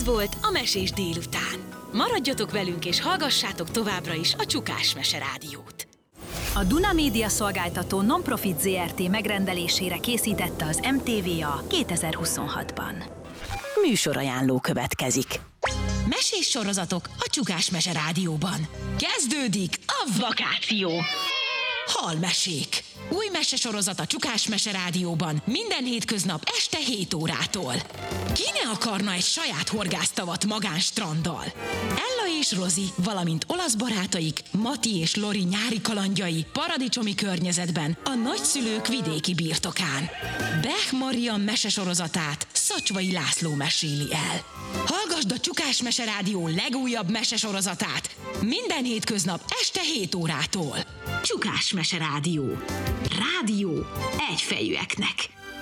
Ez volt a Mesés délután. Maradjatok velünk és hallgassátok továbbra is a Csukás Mese Rádiót. A Duna Média Szolgáltató Nonprofit Zrt. Megrendelésére készítette az MTVA 2026-ban. Műsorajánló következik. Mesés sorozatok a Csukás Mese Rádióban. Kezdődik a vakáció! Halmesék! Új mesesorozat a Csukás Mese Rádióban minden hétköznap este 7 órától. Ki ne akarna egy saját horgásztavat magánstranddal? Ella és Rozi, valamint olasz barátaik, Mati és Lori nyári kalandjai paradicsomi környezetben a nagyszülők vidéki birtokán. Bech Marian mesesorozatát Szacsvai László meséli el. Hallgasd a Csukás Mese Rádió legújabb mesesorozatát minden hétköznap este 7 órától. Csukás Mese Rádió. Rádió egyfejűeknek.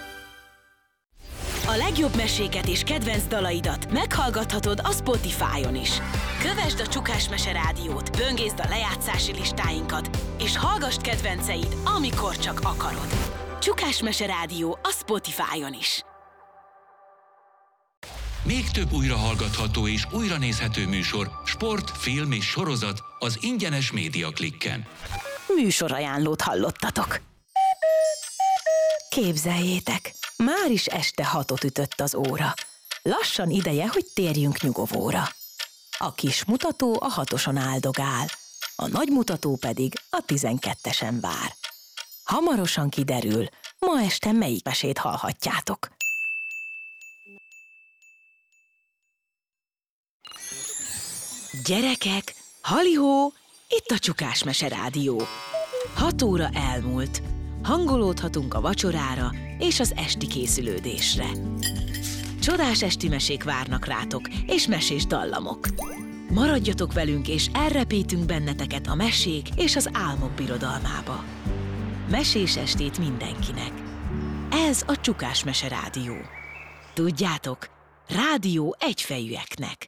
A legjobb meséket és kedvenc dalaidat meghallgathatod a Spotify-on is. Kövesd a Csukás Mese Rádiót, böngészd a lejátszási listáinkat, és hallgasd kedvenceid, amikor csak akarod. Csukás Mese Rádió a Spotify-on is. Még több újrahallgatható és újranézhető műsor, sport, film és sorozat az ingyenes Média Klikken. Műsorajánlót hallottatok. Képzeljétek, már is este 6-ot ütött az óra. Lassan ideje, hogy térjünk nyugovóra. A kis mutató a 6-oson áldogál, a nagy mutató pedig a 12-esen vár. Hamarosan kiderül, ma este melyik mesét hallhatjátok. Gyerekek, halihó, itt a Csukás Mese Rádió. 6 óra elmúlt. Hangolódhatunk a vacsorára és az esti készülődésre. Csodás esti mesék várnak rátok, és mesés dallamok. Maradjatok velünk, és elrepítünk benneteket a mesék és az álmok birodalmába. Mesés estét mindenkinek. Ez a Csukás Mese Rádió. Tudjátok, rádió egyfejűeknek.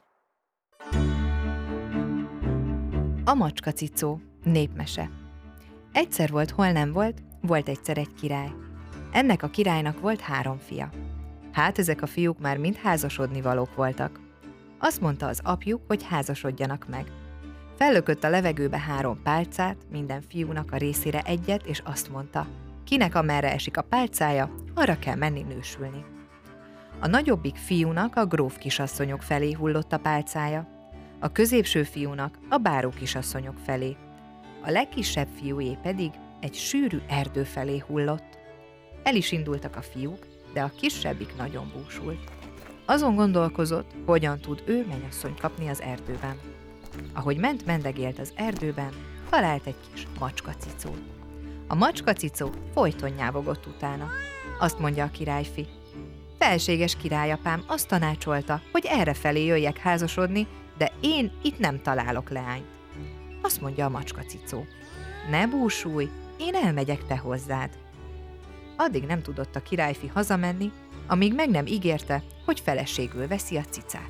A macskacicó, népmese. Egyszer volt, hol nem volt, volt egyszer egy király. Ennek a királynak volt 3 fia. Hát ezek a fiúk már mind házasodni valók voltak. Azt mondta az apjuk, hogy házasodjanak meg. Fellökött a levegőbe 3 pálcát, minden fiúnak a részére egyet, és azt mondta, kinek amerre esik a pálcája, arra kell menni nősülni. A nagyobbik fiúnak a gróf kisasszonyok felé hullott a pálcája, a középső fiúnak a báró kisasszonyok felé, a legkisebb fiúé pedig egy sűrű erdő felé hullott. El is indultak a fiúk, de a kisebbik nagyon búsult. Azon gondolkozott, hogyan tud ő mennyasszonyt kapni az erdőben. Ahogy mendegélt az erdőben, talált egy kis macskacicót. A macskacicó folyton nyávogott utána. Azt mondja a királyfi: felséges királyapám azt tanácsolta, hogy errefelé jöjjek házasodni, de én itt nem találok leányt. Azt mondja a macskacicó: ne búsulj, én elmegyek te hozzád. Addig nem tudott a királyfi hazamenni, amíg meg nem ígérte, hogy feleségül veszi a cicát.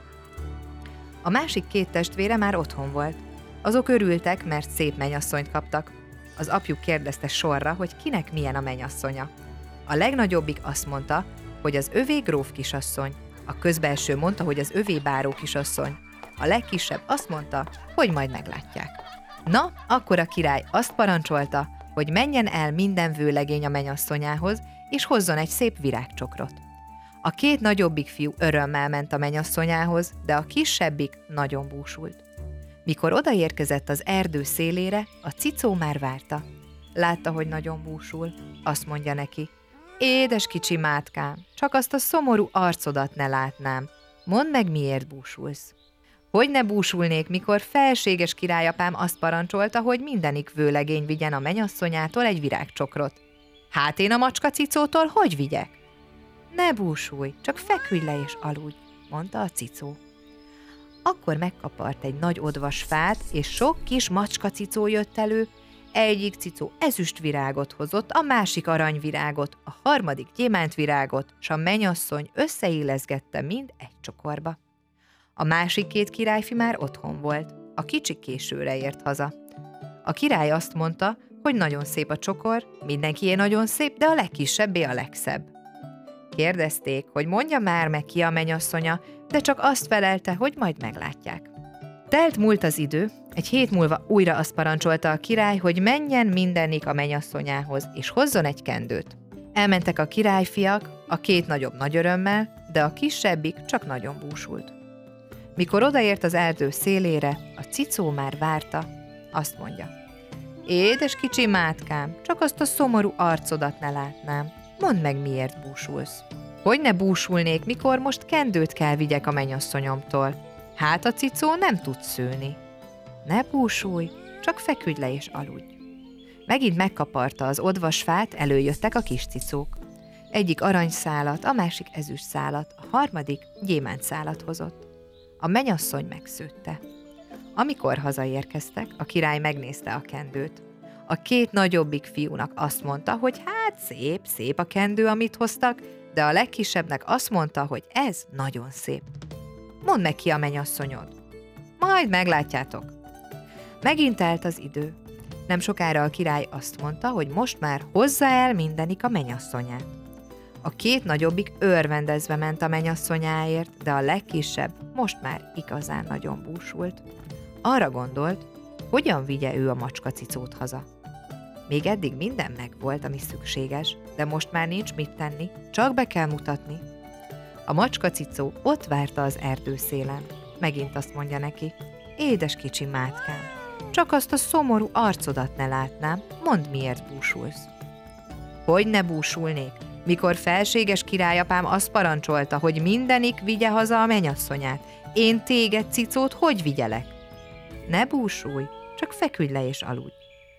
A másik 2 testvére már otthon volt. Azok örültek, mert szép mennyasszonyt kaptak. Az apjuk kérdezte sorra, hogy kinek milyen a mennyasszonya. A legnagyobbik azt mondta, hogy az övé gróf kisasszony, a közbelső mondta, hogy az övé báró kisasszony, a legkisebb azt mondta, hogy majd meglátják. Na, akkor a király azt parancsolta, hogy menjen el minden vőlegény a mennyasszonyához, és hozzon egy szép virágcsokrot. A 2 nagyobbik fiú örömmel ment a mennyasszonyához, de a kisebbik nagyon búsult. Mikor odaérkezett az erdő szélére, a cicó már várta. Látta, hogy nagyon búsul, azt mondja neki: édes kicsi mátkám, csak azt a szomorú arcodat ne látnám. Mondd meg, miért búsulsz. Hogy ne búsulnék, mikor felséges királyapám azt parancsolta, hogy mindenik vőlegény vigyen a mennyasszonyától egy virágcsokrot. Hát én a macskacicótól hogy vigyek? Ne búsulj, csak feküdj le és aludj, mondta a cicó. Akkor megkapart egy nagy odvas fát, és sok kis macskacicó jött elő. Egyik cicó ezüstvirágot hozott, a másik aranyvirágot, a harmadik gyémántvirágot, s a mennyasszony összeilleszgette mind egy csokorba. A másik 2 királyfi már otthon volt, a kicsi későre ért haza. A király azt mondta, hogy nagyon szép a csokor, mindenkié nagyon szép, de a legkisebbé a legszebb. Kérdezték, hogy mondja már meg ki a mennyasszonya, de csak azt felelte, hogy majd meglátják. Telt múlt az idő, egy hét múlva újra azt parancsolta a király, hogy menjen mindenik a mennyasszonyához, és hozzon egy kendőt. Elmentek a királyfiak, a két nagyobb nagy örömmel, de a kisebbik csak nagyon búsult. Mikor odaért az erdő szélére, a cicó már várta, azt mondja: édes kicsi mátkám, csak azt a szomorú arcodat ne látnám. Mondd meg, miért búsulsz. Hogy ne búsulnék, mikor most kendőt kell vigyek a mennyasszonyomtól? Hát a cicó nem tud szülni. Ne búsulj, csak feküdj le és aludj. Megint megkaparta az odvasfát, előjöttek a kis cicók. Egyik aranyszálat, a másik ezüstszálat, a harmadik gyémántszálat hozott. A mennyasszony megszőtte. Amikor hazaérkeztek, a király megnézte a kendőt. A két nagyobbik fiúnak azt mondta, hogy hát szép, szép a kendő, amit hoztak, de a legkisebbnek azt mondta, hogy ez nagyon szép. Mondd meg ki a mennyasszonyod. Majd meglátjátok. Megint telt az idő. Nem sokára a király azt mondta, hogy most már hozza el mindenik a mennyasszonyát. A két nagyobbik örvendezve ment a mennyasszonyáért, de a legkisebb most már igazán nagyon búsult. Arra gondolt, hogyan vigye ő a macskacicót haza. Még eddig minden megvolt, ami szükséges, de most már nincs mit tenni, csak be kell mutatni. A macskacicó ott várta az erdőszélen. Megint azt mondja neki: édes kicsi mátkám, csak azt a szomorú arcodat ne látnám, mondd, miért búsulsz. Hogy ne búsulnék, mikor felséges királyapám azt parancsolta, hogy mindenik vigye haza a mennyasszonyát. Én téged, cicót, hogy vigyelek? Ne búsulj, csak feküdj le és aludj.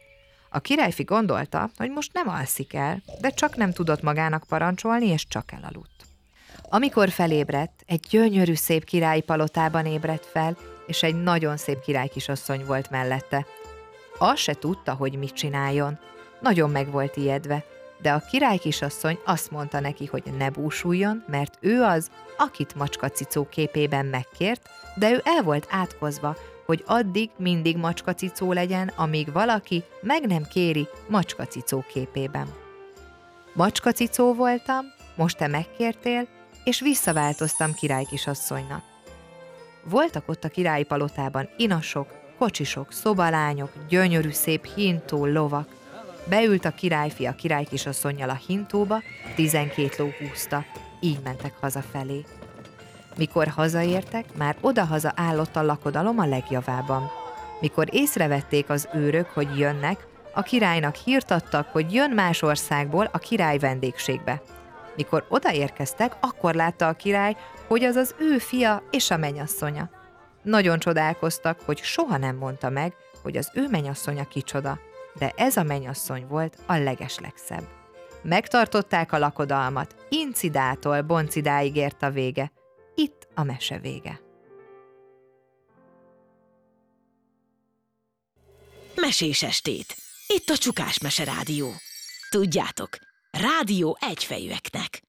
A királyfi gondolta, hogy most nem alszik el, de csak nem tudott magának parancsolni, és csak elaludt. Amikor felébredt, egy gyönyörű szép királyi palotában ébredt fel, és egy nagyon szép királykisasszony volt mellette. Azt se tudta, hogy mit csináljon. Nagyon meg volt ijedve, de a királykisasszony azt mondta neki, hogy ne búsuljon, mert ő az, akit macskacicó képében megkért, de ő el volt átkozva, hogy addig mindig macskacicó legyen, amíg valaki meg nem kéri macskacicó képében. Macskacicó voltam, most te megkértél, és visszaváltoztam királykisasszonynak. Voltak ott a királyi palotában inasok, kocsisok, szobalányok, gyönyörű szép hintó lovak. Beült a királyfi a királykisasszonnyal a hintóba, 12 ló húzta, így mentek hazafelé. Mikor hazaértek, már odahaza állott a lakodalom a legjavában. Mikor észrevették az őrök, hogy jönnek, a királynak hírt adtak, hogy jön más országból a király vendégségbe. Mikor odaérkeztek, akkor látta a király, hogy az az ő fia és a mennyasszonya. Nagyon csodálkoztak, hogy soha nem mondta meg, hogy az ő mennyasszonya kicsoda, de ez a mennyasszony volt a legeslegszebb. Megtartották a lakodalmat, incidától boncidáig ért a vége. Itt a mese vége. Mesés estét. Itt a Csukás Mese Rádió. Tudjátok, rádió egyfejűeknek.